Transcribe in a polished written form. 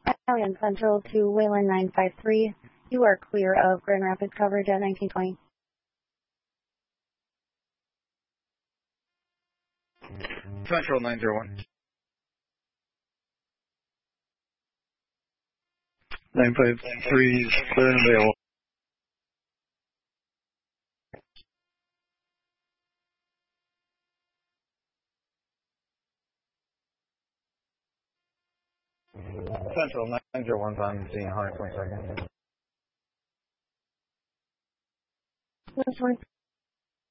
Alien Central to Wayland 953. You are clear of Grand Rapids coverage at 1920. Central 901. 953 is clear and available. Central 901 on scene 120 seconds.